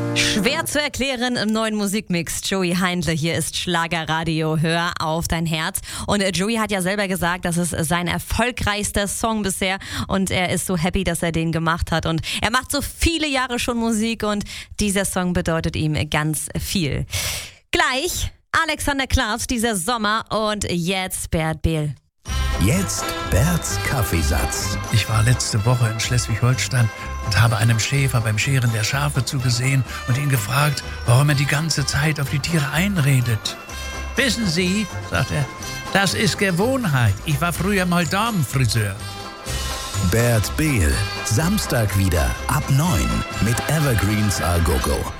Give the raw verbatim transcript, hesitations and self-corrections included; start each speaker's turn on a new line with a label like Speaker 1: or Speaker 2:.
Speaker 1: Schwer zu erklären im neuen Musikmix. Joey Heindle, hier ist Schlagerradio. Hör auf dein Herz. Und äh, Joey hat ja selber gesagt, das ist sein erfolgreichster Song bisher. Und er ist so happy, dass er den gemacht hat. Und er macht so viele Jahre schon Musik und dieser Song bedeutet ihm ganz viel. Gleich Alexander Klavs, dieser Sommer, und jetzt Bert Behl.
Speaker 2: Jetzt Berts Kaffeesatz.
Speaker 3: Ich war letzte Woche in Schleswig-Holstein und habe einem Schäfer beim Scheren der Schafe zugesehen und ihn gefragt, warum er die ganze Zeit auf die Tiere einredet. Wissen Sie, sagt er, das ist Gewohnheit. Ich war früher mal Damenfriseur.
Speaker 2: Bert Behl, Samstag wieder ab neun mit Evergreens A Go Go.